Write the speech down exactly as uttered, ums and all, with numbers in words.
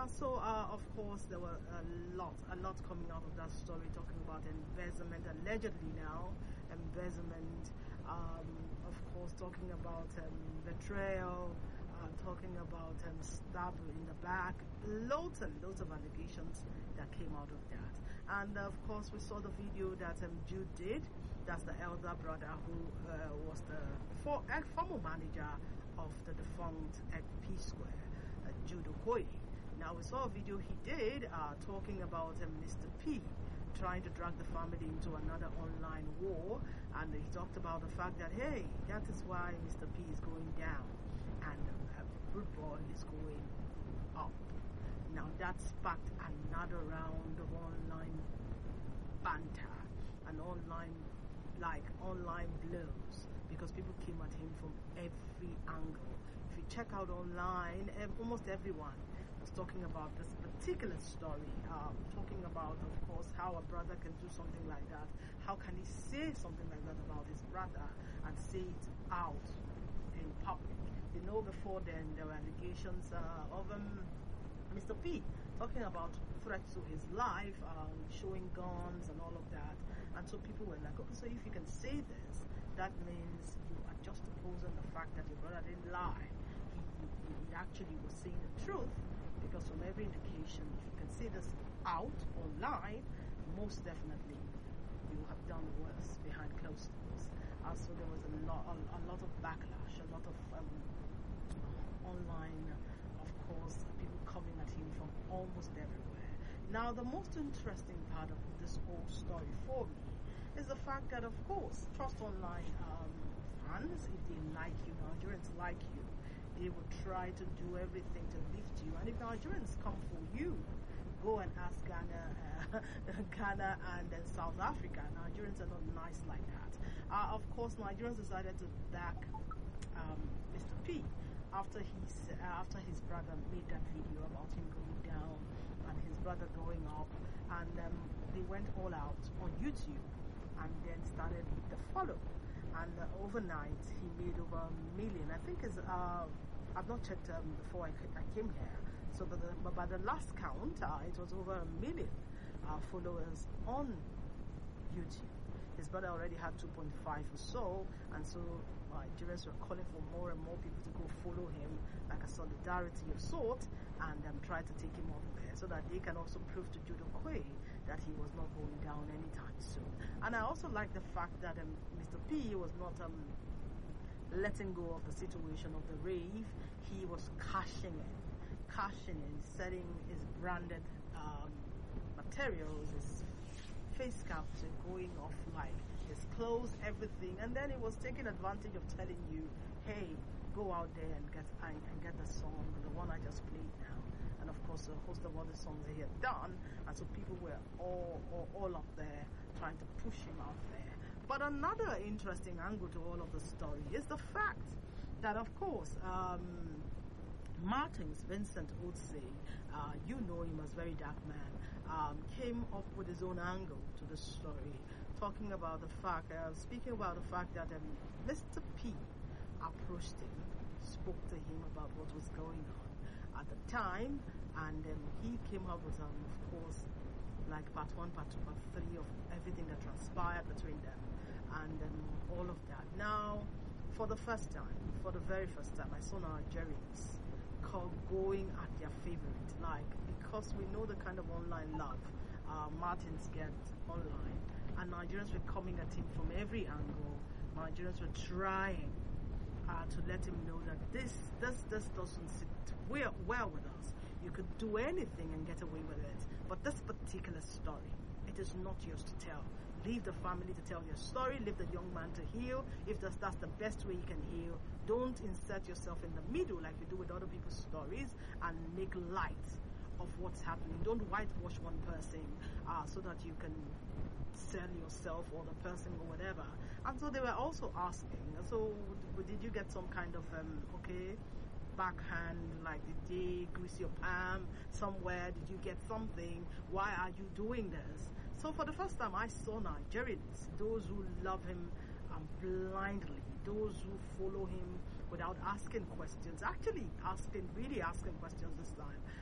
Yeah, so uh, of course there were a lot, a lot coming out of that story, talking about embezzlement, allegedly now, embezzlement, um, of course talking about um, betrayal, uh, talking about um, stab in the back, loads and loads of allegations that came out of that. And of course we saw the video that um, Jude did, that's the elder brother who uh, was the for, uh, former manager of the defunct at P Square, uh, Jude Okoye. Now we saw a video he did uh, talking about uh, Mister P trying to drag the family into another online war, and he talked about the fact that, hey, that is why Mister P is going down and uh, Rude Boy is going up. Now that sparked another round of online banter and online like online blows, because people came at him from every angle. If you check out online, almost everyone was talking about this particular story, um, talking about, of course, how a brother can do something like that. How can he say something like that about his brother and say it out in public? You know, before then there were allegations uh, of um, Mister P talking about threats to his life, um, showing guns and all of that. And so people were like, okay, so if you can say this, that means you are just opposing the fact that your brother didn't lie. He, he, he actually was saying the truth, because from every indication, if you can say this out online, most definitely you have done worse behind closed doors. Uh, so there was a lot, a, a lot of backlash, a lot of um, online, of course, people coming at him from almost everywhere. Now, the most interesting part of this whole story for me is the fact that, of course, Trust Online um, fans, if they like you, Nigerians like you, they will try to do everything to lift you. And if Nigerians come for you, go and ask Ghana, uh, Ghana and then South Africa. Nigerians are not nice like that. Uh, of course, Nigerians decided to back um, Mister P after his uh, after his brother made that video about him going down and his brother going up, and um, they went all out on YouTube and then started with the follow. And uh, overnight he made over a million. I think is uh, I've not checked um, before I, I came here. So, but, the, but by the last count, uh, it was over a million uh, followers on YouTube. His brother already had two point five or so, and so uh, Nigerians were calling for more and more people to go follow him, like a solidarity of sort, and um, try to take him off there, so that they can also prove to Jude Okoye that he was not going down anytime soon. And I also like the fact that um, Mister P was not um, letting go of the situation of the rave. He was cashing in, cashing in, setting his branded um, materials, his face caps and going off, like his clothes, everything, and then he was taking advantage of telling you, hey, go out there and get and, and get the song, the one I just played now, and of course a host of other songs that he had done. And so people were all, all all up there trying to push him out there. But another interesting angle to all of the story is the fact that, of course, um Martins, Vincent Odsey, uh, you know him as Very Dark Man, um, came up with his own angle to the story, talking about the fact, uh, speaking about the fact that um, Mister P approached him, spoke to him about what was going on at the time, and um, he came up with, um, of course, like part one, part two, part three of everything that transpired between them, and um, all of that. Now, for the first time, for the very first time, I saw Nigerians call going at their favorite, like, because we know the kind of online love uh, Martins get online, and Nigerians were coming at him from every angle. Nigerians were trying uh, to let him know that this this this doesn't sit well, well with us. You could do anything and get away with it, but this particular story, it is not yours to tell. Leave the family to tell their story. Leave the young man to heal. If that's, that's the best way you can heal, don't insert yourself in the middle like you do with other people's stories and make light of what's happening. Don't whitewash one person uh, so that you can sell yourself or the person or whatever. And so they were also asking, so did you get some kind of, um, okay, backhand, like did they grease your palm somewhere? Did you get something? Why are you doing this? So for the first time I saw Nigerians, those who love him um, blindly, those who follow him without asking questions, actually asking, really asking questions this time,